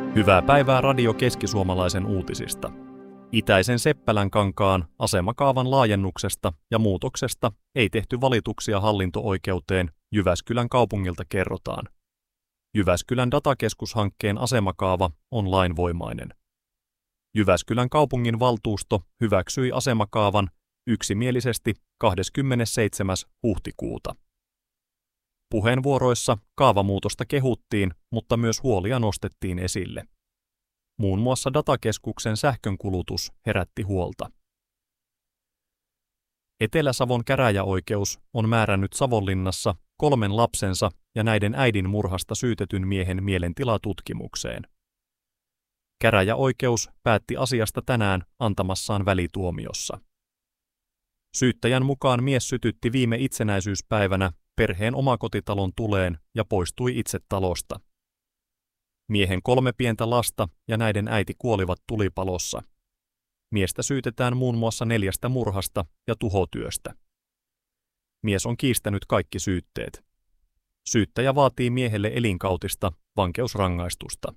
Hyvää päivää Radio Keski-Suomalaisen uutisista. Itäisen Seppälänkankaan asemakaavan laajennuksesta ja muutoksesta ei tehty valituksia hallinto-oikeuteen, Jyväskylän kaupungilta kerrotaan. Jyväskylän datakeskushankkeen asemakaava on lainvoimainen. Jyväskylän kaupungin valtuusto hyväksyi asemakaavan yksimielisesti 27. huhtikuuta. Puheenvuoroissa kaavamuutosta kehuttiin, mutta myös huolia nostettiin esille. Muun muassa datakeskuksen sähkönkulutus herätti huolta. Etelä-Savon käräjäoikeus on määrännyt Savonlinnassa 3 lapsensa ja näiden äidin murhasta syytetyn miehen mielentilatutkimukseen. Käräjäoikeus päätti asiasta tänään antamassaan välituomiossa. Syyttäjän mukaan mies sytytti viime itsenäisyyspäivänä perheen omakotitalon tuleen ja poistui itse talosta. Miehen 3 pientä lasta ja näiden äiti kuolivat tulipalossa. Miestä syytetään muun muassa 4 murhasta ja tuhotyöstä. Mies on kiistänyt kaikki syytteet. Syyttäjä vaatii miehelle elinkautista vankeusrangaistusta.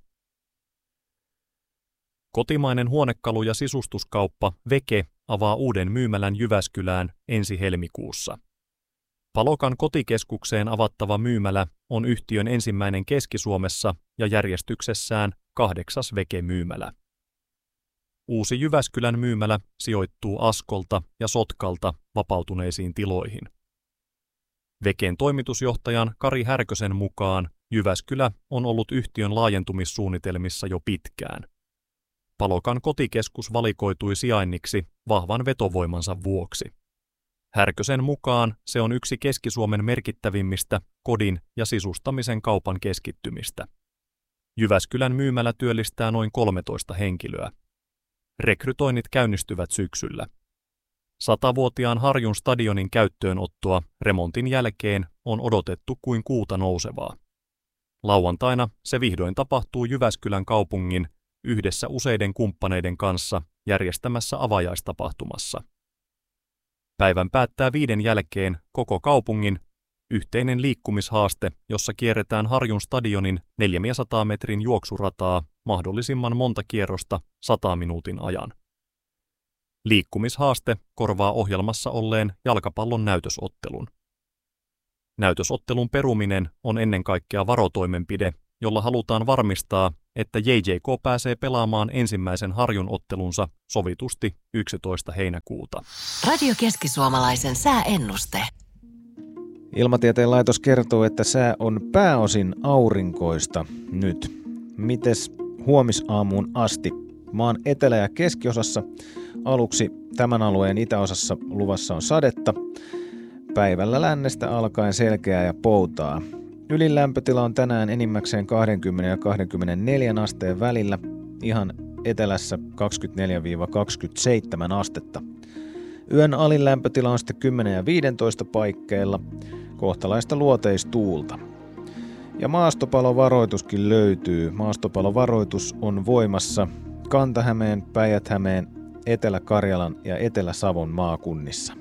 Kotimainen huonekalu- ja sisustuskauppa Veke avaa uuden myymälän Jyväskylään ensi helmikuussa. Palokan kotikeskukseen avattava myymälä on yhtiön ensimmäinen Keski-Suomessa ja järjestyksessään 8. Veke-myymälä. Uusi Jyväskylän myymälä sijoittuu Askolta ja Sotkalta vapautuneisiin tiloihin. Veken toimitusjohtajan Kari Härkösen mukaan Jyväskylä on ollut yhtiön laajentumissuunnitelmissa jo pitkään. Palokan kotikeskus valikoitui sijainniksi vahvan vetovoimansa vuoksi. Härkösen mukaan se on yksi Keski-Suomen merkittävimmistä kodin ja sisustamisen kaupan keskittymistä. Jyväskylän myymälä työllistää noin 13 henkilöä. Rekrytoinnit käynnistyvät syksyllä. 100-vuotiaan Harjun stadionin käyttöönottoa remontin jälkeen on odotettu kuin kuuta nousevaa. Lauantaina se vihdoin tapahtuu Jyväskylän kaupungin yhdessä useiden kumppaneiden kanssa järjestämässä avajaistapahtumassa. Päivän päättää 5 jälkeen koko kaupungin yhteinen liikkumishaaste, jossa kierretään Harjun stadionin 400 metrin juoksurataa mahdollisimman monta kierrosta 100 minuutin ajan. Liikkumishaaste korvaa ohjelmassa olleen jalkapallon näytösottelun. Näytösottelun peruminen on ennen kaikkea varotoimenpide, jolla halutaan varmistaa, että JJK pääsee pelaamaan ensimmäisen Harjun ottelunsa sovitusti 11. heinäkuuta. Radio Keski-Suomalaisen sääennuste. Ilmatieteen laitos kertoo, että sää on pääosin aurinkoista nyt. Mites huomisaamuun asti? Maan etelä- ja keskiosassa aluksi tämän alueen itäosassa luvassa on sadetta. Päivällä lännestä alkaen selkeää ja poutaa. Ylin lämpötila on tänään enimmäkseen 20 ja 24 asteen välillä, ihan etelässä 24-27 astetta. Yön alin lämpötila on sitten 10 ja 15 paikkeilla, kohtalaista luoteistuulta. Ja maastopalovaroituskin löytyy. Maastopalovaroitus on voimassa Kanta-Hämeen, Päijät-Hämeen, Etelä-Karjalan ja Etelä-Savon maakunnissa.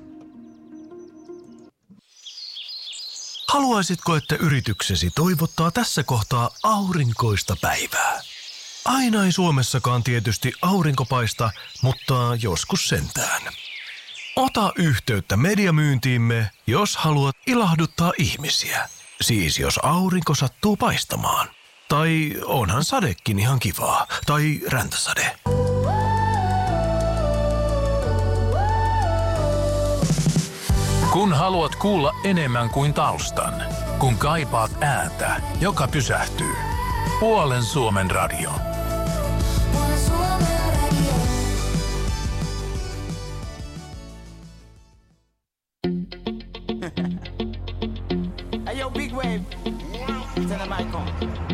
Haluaisitko, että yrityksesi toivottaa tässä kohtaa aurinkoista päivää? Aina ei Suomessakaan tietysti aurinko paista, mutta joskus sentään. Ota yhteyttä mediamyyntiimme, jos haluat ilahduttaa ihmisiä. Siis jos aurinko sattuu paistamaan. Tai onhan sadekin ihan kivaa. Tai räntäsade. Kun haluat kuulla enemmän kuin taustan, kun kaipaat ääntä, joka pysähtyy. Puolen Suomen radio. Hey yo, big wave. Tell them I come.